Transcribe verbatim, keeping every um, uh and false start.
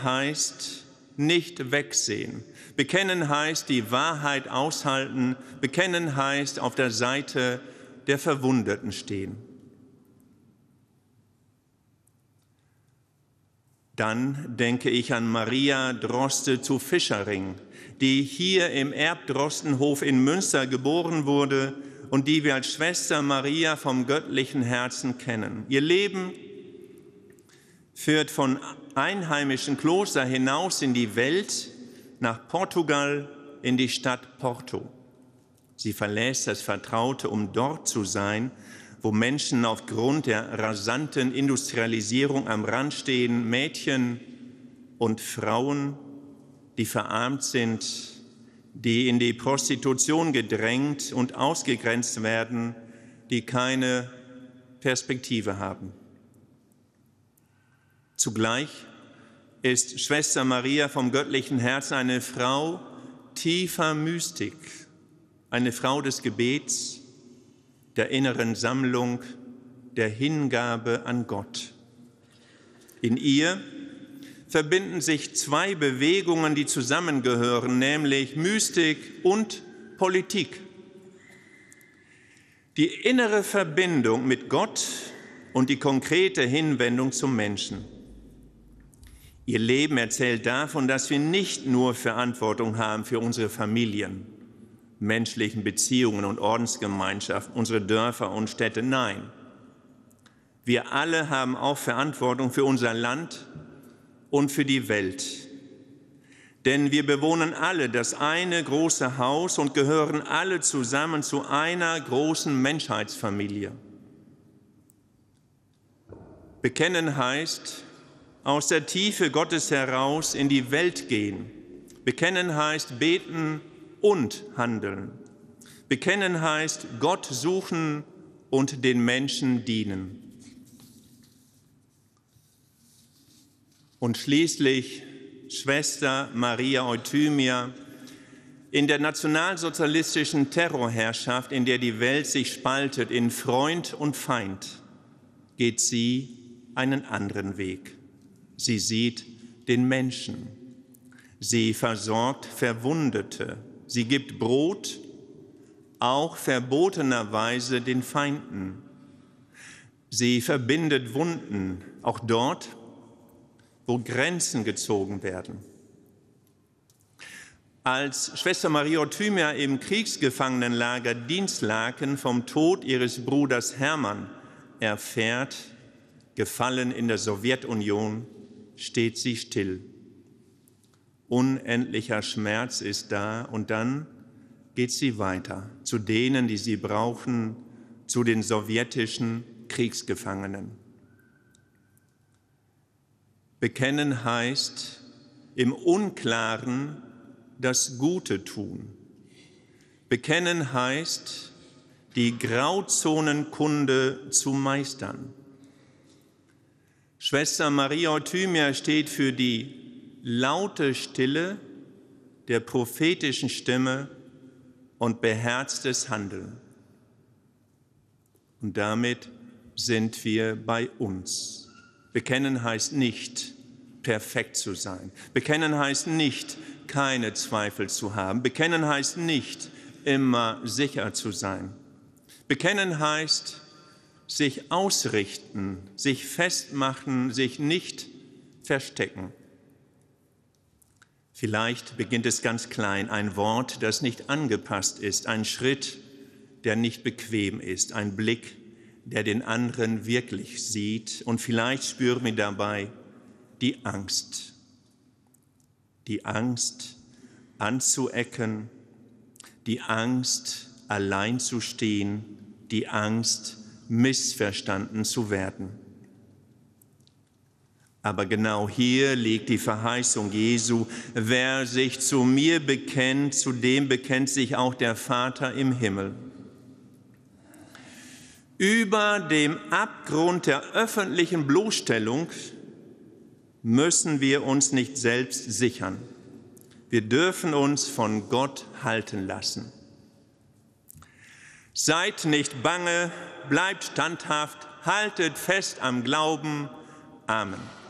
heißt nicht wegsehen. Bekennen heißt die Wahrheit aushalten. Bekennen heißt auf der Seite der Verwundeten stehen. Dann denke ich an Maria Droste zu Fischering, die hier im Erbdrostenhof in Münster geboren wurde und die wir als Schwester Maria vom göttlichen Herzen kennen. Ihr Leben führt von einheimischen Kloster hinaus in die Welt, nach Portugal, in die Stadt Porto. Sie verlässt das Vertraute, um dort zu sein, wo Menschen aufgrund der rasanten Industrialisierung am Rand stehen, Mädchen und Frauen, die verarmt sind, die in die Prostitution gedrängt und ausgegrenzt werden, die keine Perspektive haben. Zugleich ist Schwester Maria vom göttlichen Herzen eine Frau tiefer Mystik, eine Frau des Gebets, der inneren Sammlung, der Hingabe an Gott. In ihr verbinden sich zwei Bewegungen, die zusammengehören, nämlich Mystik und Politik. Die innere Verbindung mit Gott und die konkrete Hinwendung zum Menschen. Ihr Leben erzählt davon, dass wir nicht nur Verantwortung haben für unsere Familien, menschlichen Beziehungen und Ordensgemeinschaften, unsere Dörfer und Städte. Nein, wir alle haben auch Verantwortung für unser Land und für die Welt. Denn wir bewohnen alle das eine große Haus und gehören alle zusammen zu einer großen Menschheitsfamilie. Bekennen heißt, aus der Tiefe Gottes heraus in die Welt gehen. Bekennen heißt beten und handeln. Bekennen heißt Gott suchen und den Menschen dienen. Und schließlich Schwester Maria Euthymia, in der nationalsozialistischen Terrorherrschaft, in der die Welt sich spaltet in Freund und Feind, geht sie einen anderen Weg. Sie sieht den Menschen. Sie versorgt Verwundete. Sie gibt Brot, auch verbotenerweise den Feinden. Sie verbindet Wunden, auch dort, wo Grenzen gezogen werden. Als Schwester Maria Euthymia im Kriegsgefangenenlager Dinslaken vom Tod ihres Bruders Hermann erfährt, gefallen in der Sowjetunion, steht sie still. Unendlicher Schmerz ist da und dann geht sie weiter zu denen, die sie brauchen, zu den sowjetischen Kriegsgefangenen. Bekennen heißt, im Unklaren das Gute tun. Bekennen heißt, die Grauzonenkunde zu meistern. Schwester Maria Euthymia steht für die laute Stille der prophetischen Stimme und beherztes Handeln. Und damit sind wir bei uns. Bekennen heißt nicht, perfekt zu sein. Bekennen heißt nicht, keine Zweifel zu haben. Bekennen heißt nicht, immer sicher zu sein. Bekennen heißt, sich ausrichten, sich festmachen, sich nicht verstecken. Vielleicht beginnt es ganz klein, ein Wort, das nicht angepasst ist, ein Schritt, der nicht bequem ist, ein Blick, der den anderen wirklich sieht. Und vielleicht spüren wir dabei die Angst. Die Angst, anzuecken, die Angst, allein zu stehen, die Angst, missverstanden zu werden. Aber genau hier liegt die Verheißung Jesu: Wer sich zu mir bekennt, zu dem bekennt sich auch der Vater im Himmel. Über dem Abgrund der öffentlichen Bloßstellung müssen wir uns nicht selbst sichern. Wir dürfen uns von Gott halten lassen. Seid nicht bange, bleibt standhaft, haltet fest am Glauben. Amen.